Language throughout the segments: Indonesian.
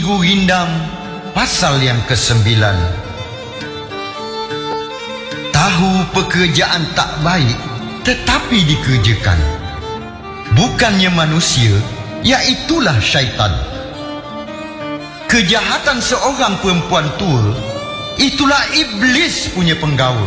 Gurindam pasal yang ke-9. Tahu pekerjaan tak baik tetapi dikerjakan. Bukannya manusia, iaitulah syaitan. Kejahatan seorang perempuan tua, itulah iblis punya penggawa.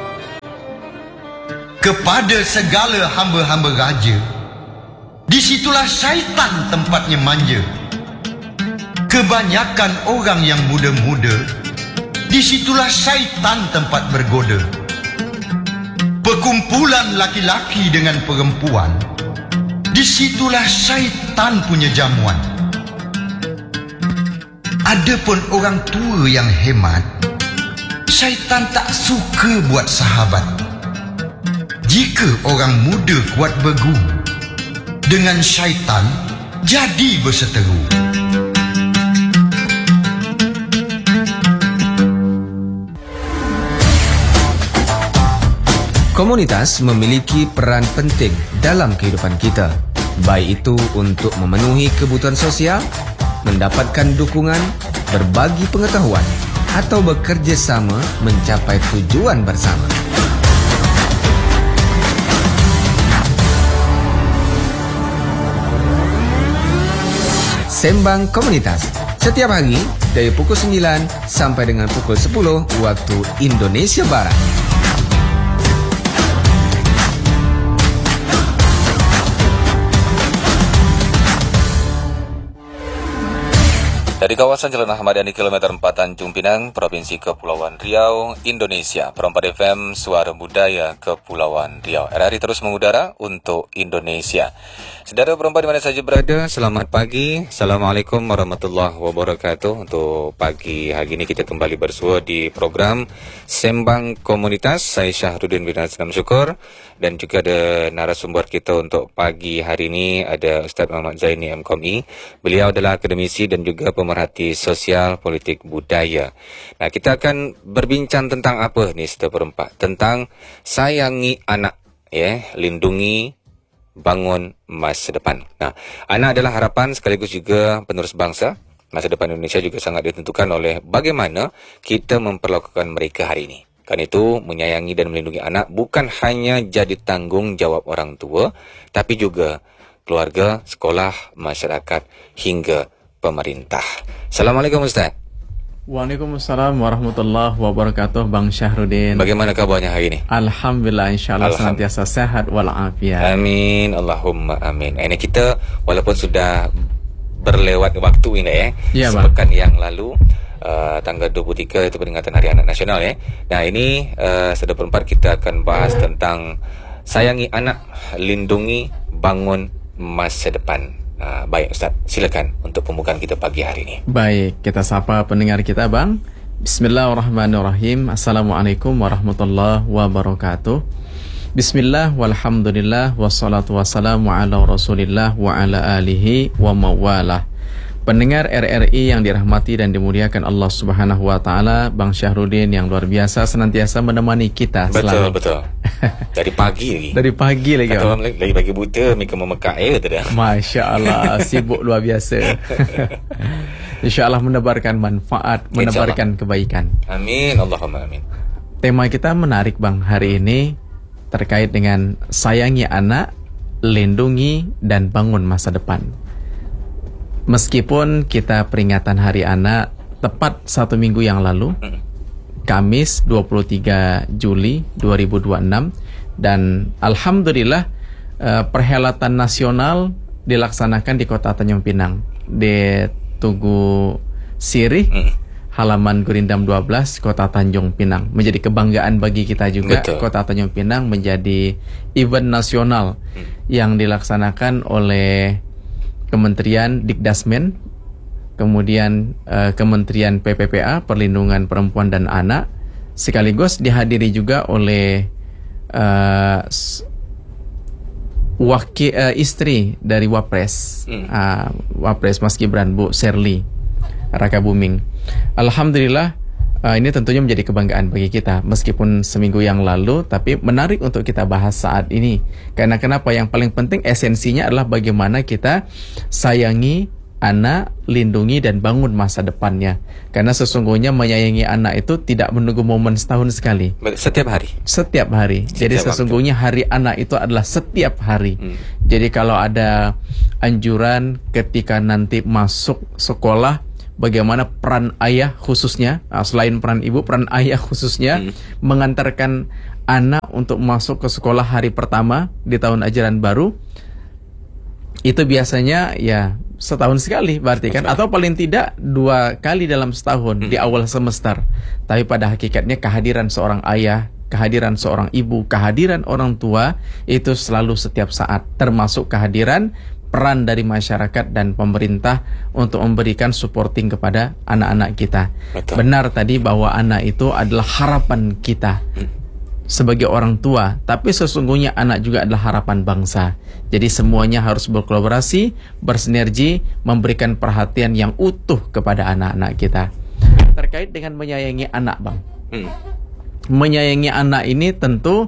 Kepada segala hamba-hamba raja, disitulah syaitan tempatnya manja. Kebanyakan orang yang muda-muda, disitulah syaitan tempat bergoda. Perkumpulan laki-laki dengan perempuan, disitulah syaitan punya jamuan. Adapun orang tua yang hemat, syaitan tak suka buat sahabat. Jika orang muda kuat berguru, dengan syaitan jadi berseteru. Komunitas memiliki peran penting dalam kehidupan kita, baik itu untuk memenuhi kebutuhan sosial, mendapatkan dukungan, berbagi pengetahuan, atau bekerja sama mencapai tujuan bersama. Sembang Komunitas setiap hari dari pukul 9 sampai dengan pukul 10 waktu Indonesia Barat. Dari kawasan Jalan Ahmad Yani kilometer 4 Tanjung Pinang, Provinsi Kepulauan Riau, Indonesia, Perempat FM, Suara Budaya Kepulauan Riau. RRI terus mengudara untuk Indonesia. Saudara perempat di mana saja berada, selamat pagi. Assalamualaikum warahmatullahi wabarakatuh. Untuk pagi hari ini kita kembali bersua di program Sembang Komunitas. Saya Syahrudin bin Aslam Syukur. Dan juga ada narasumber kita untuk pagi hari ini, ada Ustaz Muhammad Zaini MKOMI. Beliau adalah akademisi dan juga pemerhati sosial politik budaya. Nah, kita akan berbincang tentang apa ni saudara perempat? Tentang sayangi anak, lindungi, bangun masa depan. Nah, anak adalah harapan sekaligus juga penerus bangsa. Masa depan Indonesia juga sangat ditentukan oleh bagaimana kita memperlakukan mereka hari ini. Kan itu, menyayangi dan melindungi anak bukan hanya jadi tanggungjawab orang tua, tapi juga keluarga, sekolah, masyarakat, hingga pemerintah. Assalamualaikum Ustaz. Waalaikumsalam warahmatullahi wabarakatuh, Bang Syahrudin. Bagaimana kabarnya hari ini? Alhamdulillah, insyaAllah senantiasa sehat walafiat. Amin, Allahumma amin. Ini kita walaupun sudah berlewat waktu ini sepekan yang lalu, tanggal 23 itu peringatan Hari Anak Nasional Nah ini saudara perempat kita akan bahas tentang sayangi anak, lindungi, bangun masa depan. Baik Ustaz, silakan untuk pembukaan kita pagi hari ini. Baik, kita sapa pendengar kita Bang. Bismillahirrahmanirrahim. Assalamualaikum warahmatullahi wabarakatuh. Bismillah walhamdulillah wassalatu wassalamu ala rasulillah wa ala alihi wa mawalah. Pendengar RRI yang dirahmati dan dimuliakan Allah Subhanahu wa taala, Bang Syahrudin yang luar biasa senantiasa menemani kita selalu. Betul. Dari pagi lagi. Dari pagi lagi. Kata orang lagi pagi buta, mereka memekak tu dah. Masya-Allah, sibuk luar biasa. Insya-Allah menebarkan manfaat, menebarkan kebaikan. Amin, Allahumma amin. Tema kita menarik Bang hari ini terkait dengan sayangi anak, lindungi dan bangun masa depan. Meskipun kita peringatan Hari Anak tepat 1 minggu yang lalu, Kamis 23 Juli 2026, dan Alhamdulillah perhelatan nasional dilaksanakan di Kota Tanjung Pinang, di Tugu Sirih, halaman Gurindam 12, Kota Tanjung Pinang. Menjadi kebanggaan bagi kita juga. Betul. Kota Tanjung Pinang menjadi event nasional yang dilaksanakan oleh Kementerian Dikdasmen, kemudian Kementerian PPPA, Perlindungan Perempuan dan Anak, sekaligus dihadiri juga oleh istri dari Wapres, Wapres Mas Gibran, Bu Serly Raka Buming. Alhamdulillah, ini tentunya menjadi kebanggaan bagi kita meskipun seminggu yang lalu, tapi menarik untuk kita bahas saat ini. Karena kenapa? Yang paling penting esensinya adalah bagaimana kita sayangi anak, lindungi dan bangun masa depannya. Karena sesungguhnya menyayangi anak itu tidak menunggu momen setahun sekali. Setiap hari. Setiap hari. Jadi Setiap sesungguhnya hari anak itu adalah setiap hari. Jadi kalau ada anjuran ketika nanti masuk sekolah, bagaimana peran ayah khususnya, selain peran ibu, peran ayah khususnya mengantarkan anak untuk masuk ke sekolah hari pertama di tahun ajaran baru. Itu biasanya ya setahun sekali berarti kan, atau paling tidak 2 kali dalam setahun di awal semester. Tapi pada hakikatnya kehadiran seorang ayah, kehadiran seorang ibu, kehadiran orang tua itu selalu setiap saat, termasuk kehadiran peran dari masyarakat dan pemerintah untuk memberikan supporting kepada anak-anak kita. Betul. Benar tadi bahwa anak itu adalah harapan kita sebagai orang tua, tapi sesungguhnya anak juga adalah harapan bangsa. Jadi semuanya harus berkolaborasi, bersinergi, memberikan perhatian yang utuh kepada anak-anak kita. Terkait dengan menyayangi anak, Bang. Menyayangi anak ini tentu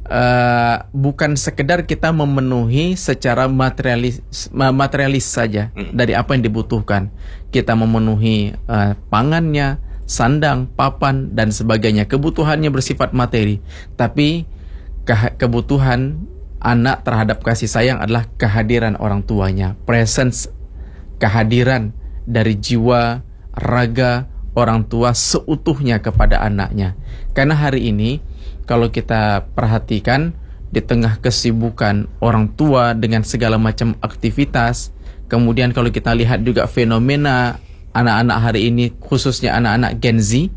bukan sekedar kita memenuhi secara materialis saja dari apa yang dibutuhkan. Kita memenuhi pangannya, sandang, papan, dan sebagainya. Kebutuhannya bersifat materi. Tapi kebutuhan anak terhadap kasih sayang adalah kehadiran orang tuanya. Presence, kehadiran dari jiwa, raga orang tua seutuhnya kepada anaknya. Karena hari ini, kalau kita perhatikan, di tengah kesibukan orang tua dengan segala macam aktivitas, kemudian kalau kita lihat juga fenomena anak-anak hari ini, khususnya anak-anak Gen Z,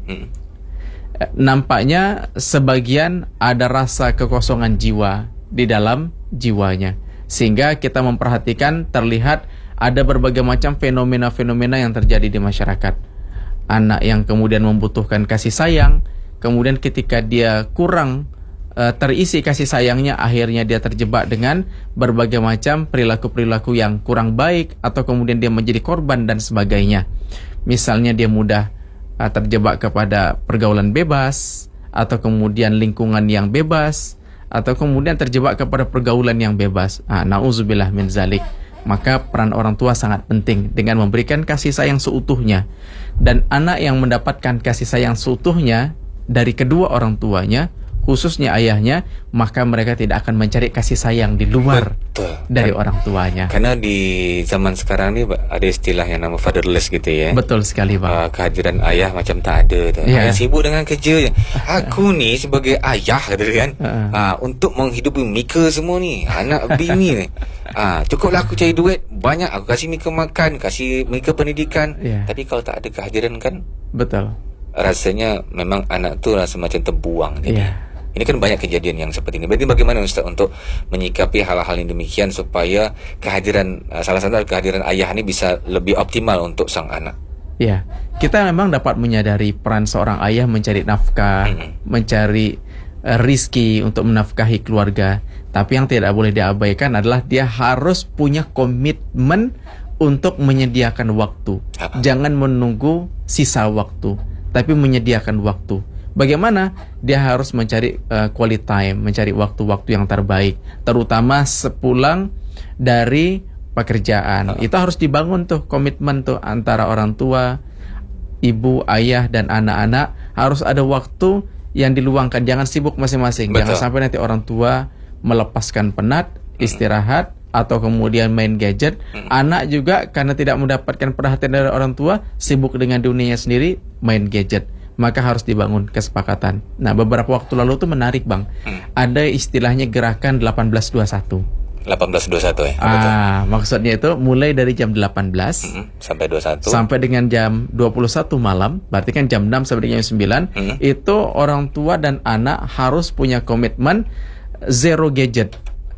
nampaknya sebagian ada rasa kekosongan jiwa di dalam jiwanya. Sehingga kita memperhatikan, terlihat ada berbagai macam fenomena-fenomena yang terjadi di masyarakat. Anak yang kemudian membutuhkan kasih sayang, kemudian ketika dia kurang terisi kasih sayangnya, akhirnya dia terjebak dengan berbagai macam perilaku-perilaku yang kurang baik, atau kemudian dia menjadi korban dan sebagainya. Misalnya dia mudah terjebak kepada pergaulan bebas, atau kemudian lingkungan yang bebas, atau kemudian terjebak kepada pergaulan yang bebas. Na'udzubillah min zalik. Maka peran orang tua sangat penting dengan memberikan kasih sayang seutuhnya. Dan anak yang mendapatkan kasih sayang seutuhnya dari kedua orang tuanya, khususnya ayahnya, maka mereka tidak akan mencari kasih sayang di luar dari orang tuanya. Karena di zaman sekarang ni ada istilah yang nama fatherless gitu ya. Betul sekali, Bang. Kehadiran ayah macam tak ada tu. Yeah. Ayah sibuk dengan kerja je. Aku ni sebagai ayah kata dia kan, untuk menghidupi Mika semua ni, anak bini ni. Cukuplah aku cari duit banyak, aku kasih Mika makan, kasih Mika pendidikan. Yeah. Tapi kalau tak ada kehadiran kan, betul, rasanya memang anak tu rasa macam terbuang. Yeah. Ini kan banyak kejadian yang seperti ini. Berarti bagaimana Ustaz untuk menyikapi hal-hal yang demikian supaya kehadiran, salah satu kehadiran ayah ini bisa lebih optimal untuk sang anak? Ya, kita memang dapat menyadari peran seorang ayah mencari nafkah, mencari rizki untuk menafkahi keluarga. Tapi yang tidak boleh diabaikan adalah dia harus punya komitmen untuk menyediakan waktu. Jangan menunggu sisa waktu, tapi menyediakan waktu. Bagaimana? Dia harus mencari quality time, mencari waktu-waktu yang terbaik, terutama sepulang dari pekerjaan. Itu harus dibangun tuh komitmen tuh antara orang tua, ibu, ayah, dan anak-anak. Harus ada waktu yang diluangkan. Jangan sibuk masing-masing. Betul. Jangan sampai nanti orang tua melepaskan penat, istirahat, atau kemudian main gadget. Anak juga karena tidak mendapatkan perhatian dari orang tua, sibuk dengan dunianya sendiri, main gadget. Maka harus dibangun kesepakatan. Nah, beberapa waktu lalu tuh menarik, Bang. Ada istilahnya gerakan 1821. 1821 ya. Maksudnya itu mulai dari jam 18 sampai 21 sampai dengan jam 21 malam, berarti kan jam 6 sampai dengan jam 9. Itu orang tua dan anak harus punya komitmen zero gadget.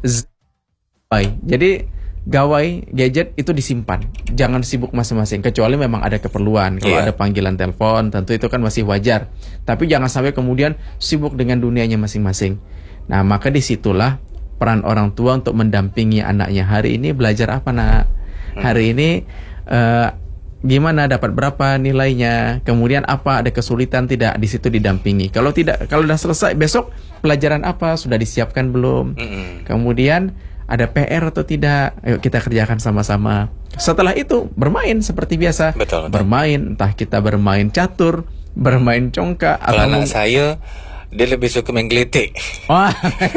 Jadi gawai gadget itu disimpan, jangan sibuk masing-masing, kecuali memang ada keperluan. Kalau ada panggilan telepon, tentu itu kan masih wajar. Tapi jangan sampai kemudian sibuk dengan dunianya masing-masing. Nah, maka disitulah peran orang tua untuk mendampingi anaknya. Hari ini belajar apa, nak? Hari ini gimana, dapat berapa nilainya? Kemudian apa, ada kesulitan tidak? Di situ didampingi. Kalau tidak, kalau sudah selesai, besok pelajaran apa? Sudah disiapkan belum? Kemudian ada PR atau tidak, ayo kita kerjakan sama-sama. Setelah itu bermain seperti biasa. Betul. Bermain, entah kita bermain catur, bermain congkak, Kalau atau anak saya, dia lebih suka main geletek. wah,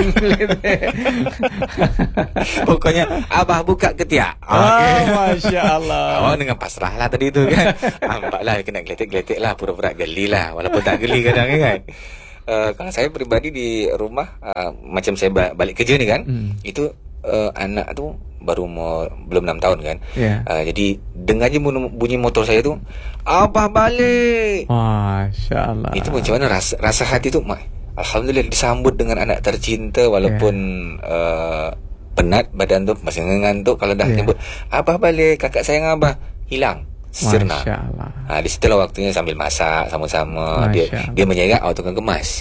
Pokoknya abah buka ketiak. Masya Allah. Oh, dengan pasrah lah tadi tu kan. Nampak lah kena geletek-geletek lah, pura-pura geli lah, walaupun tak geli kadang kan. Kalau saya pribadi di rumah, macam saya balik kerja ni kan, itu anak tu baru belum 6 tahun kan. Jadi dengar je bunyi motor saya tu, abah balik. Masya Allah. Itu macam mana rasa hati tu, alhamdulillah disambut dengan anak tercinta, walaupun penat badan tu, masih ngantuk. Kalau dah nyebut abah balik, kakak sayang abah, hilang sirna. Masya Allah. Di situlah waktunya sambil masak sama-sama. Dia menyerak tukang kemas.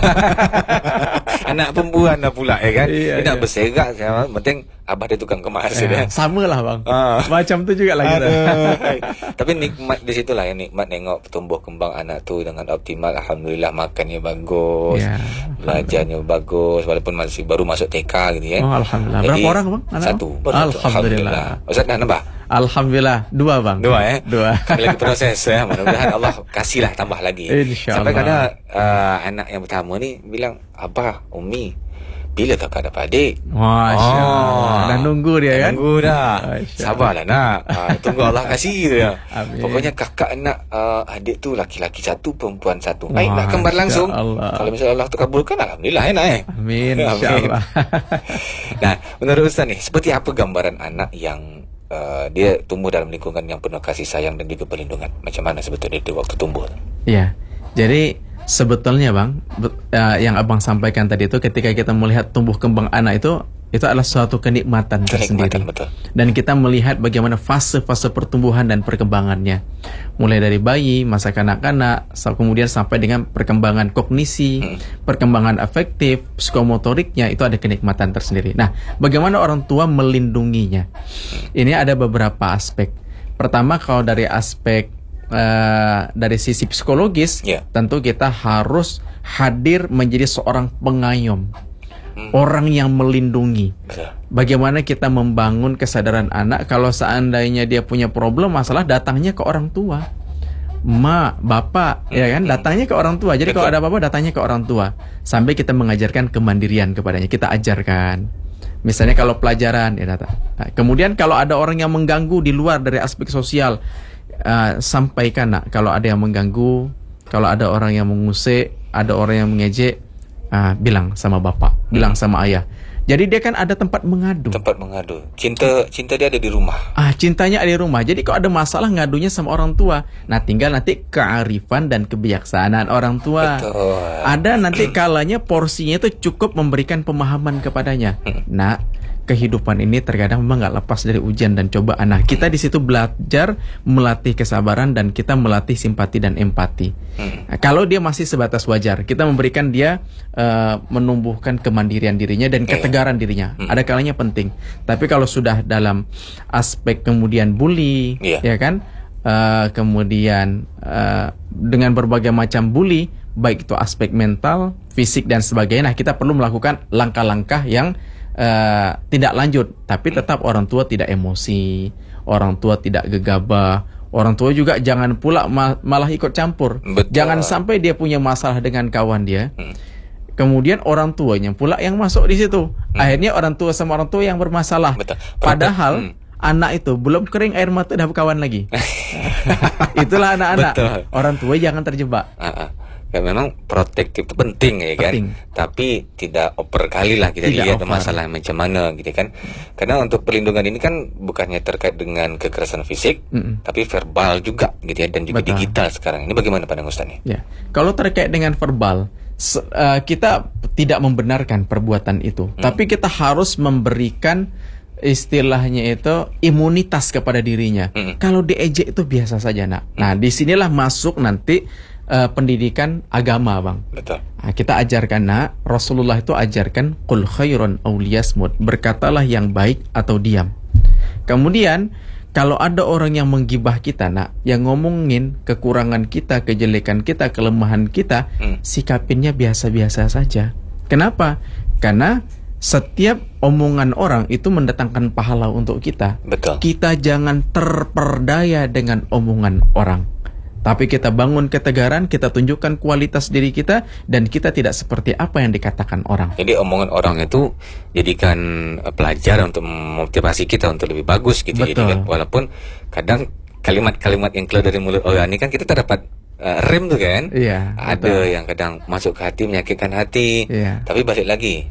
Anak perempuan lah pula kan. Dia nak berserak, penting abah dia tukang kemas. Sama lah bang. Macam tu juga lah kita. Tapi nikmat di situlah, yang nikmat nengok tumbuh kembang anak tu dengan optimal. Alhamdulillah, makannya bagus, belajarnya bagus, walaupun masih baru masuk TK gitu ya. Alhamdulillah. Berapa orang bang? Satu. Alhamdulillah. Ustaz dah nambah? Alhamdulillah, 2 bang. 2 2. Kami lagi proses ya. Mudah-mudahan Allah kasihlah tambah lagi. InsyaAllah. Sampai kadang anak yang pertama ni bilang, abah, umi, bila kakak dapat adik? Masya Allah. Dah nunggu dia kan? Nunggu dah. Sabarlah nak. Tunggu Allah kasih tu ya. Amin. Pokoknya kakak nak adik tu laki-laki 1, perempuan 1. Nak kembar langsung. Kalau misalnya Allah tu kabulkan, alhamdulillah enak Amin. InsyaAllah. Nah, menurut Ustaz ni, seperti apa gambaran anak yang dia tumbuh dalam lingkungan yang penuh kasih sayang dan juga perlindungan? Macam mana sebetulnya dia waktu tumbuh? Ya, jadi sebetulnya bang, yang abang sampaikan tadi itu, ketika kita melihat tumbuh kembang anak itu adalah suatu kenikmatan tersendiri. Betul. Dan kita melihat bagaimana fase-fase pertumbuhan dan perkembangannya, mulai dari bayi, masa kanak-kanak, kemudian sampai dengan perkembangan kognisi, perkembangan afektif, psikomotoriknya, itu ada kenikmatan tersendiri. Nah, bagaimana orang tua melindunginya? Ini ada beberapa aspek. Pertama, kalau dari aspek dari sisi psikologis, tentu kita harus hadir menjadi seorang pengayom, orang yang melindungi. Bagaimana kita membangun kesadaran anak kalau seandainya dia punya problem, masalah, datangnya ke orang tua, bapak, ya kan, datangnya ke orang tua. Jadi kalau ada apa-apa, datangnya ke orang tua, sampai kita mengajarkan kemandirian kepadanya. Kita ajarkan, misalnya kalau pelajaran, ya datang. Nah, kemudian kalau ada orang yang mengganggu di luar dari aspek sosial, sampaikan nak, kalau ada yang mengganggu, kalau ada orang yang mengusik, ada orang yang mengejek, bilang sama bapak, bilang sama ayah. Jadi dia kan ada tempat mengadu. Cinta dia ada di rumah. Cintanya ada di rumah. Jadi kalau ada masalah, ngadunya sama orang tua. Nah, tinggal nanti kearifan dan kebijaksanaan orang tua. Betul. Ada nanti kalanya porsinya itu cukup memberikan pemahaman kepadanya. Nah, kehidupan ini terkadang memang nggak lepas dari ujian dan cobaan. Nah, kita di situ belajar melatih kesabaran dan kita melatih simpati dan empati. Nah, kalau dia masih sebatas wajar, kita memberikan dia menumbuhkan kemandirian dirinya dan ketegaran dirinya. Ada kalanya penting. Tapi kalau sudah dalam aspek kemudian bully, ya kan, kemudian dengan berbagai macam bully, baik itu aspek mental, fisik dan sebagainya. Nah, kita perlu melakukan langkah-langkah yang tidak lanjut, tapi tetap orang tua tidak emosi, orang tua tidak gegabah, orang tua juga jangan pula malah ikut campur. Betul. Jangan sampai dia punya masalah dengan kawan dia, kemudian orang tuanya pula yang masuk di situ. Akhirnya orang tua sama orang tua yang bermasalah. Betul. Padahal anak itu belum kering air mata dah berkawan lagi. Itulah anak-anak. Betul. Orang tua jangan terjebak. Memang protektif itu penting ya kan. Tapi tidak over kali lah kita lihat masalah macam mana gitu kan. Karena untuk perlindungan ini kan bukannya terkait dengan kekerasan fisik, tapi verbal juga gitu ya, dan juga digital sekarang. Ini bagaimana pandangan Ustaz nih? Ya. Kalau terkait dengan verbal, kita tidak membenarkan perbuatan itu, tapi kita harus memberikan istilahnya itu imunitas kepada dirinya. Kalau diejek itu biasa saja nak. Nah, disinilah masuk nanti pendidikan agama bang. Betul. Nah, kita ajarkan nak, Rasulullah itu ajarkan qul khairun aw liyasmut, berkatalah yang baik atau diam. Kemudian kalau ada orang yang menggibah kita nak, yang ngomongin kekurangan kita, kejelekan kita, kelemahan kita, sikapinnya biasa-biasa saja. Kenapa? Karena setiap omongan orang itu mendatangkan pahala untuk kita. Betul. Kita jangan terperdaya dengan omongan orang, tapi kita bangun ketegaran, kita tunjukkan kualitas diri kita, dan kita tidak seperti apa yang dikatakan orang. Jadi omongan orang itu jadikan pelajaran untuk memotivasi kita untuk lebih bagus gitu. Betul. Jadi kan, walaupun kadang kalimat-kalimat yang keluar dari mulut orang ini kan kita terdapat rem tuh kan. Iya, Ada betul. yang kadang masuk ke hati, menyakitkan hati. Iya. Tapi balik lagi,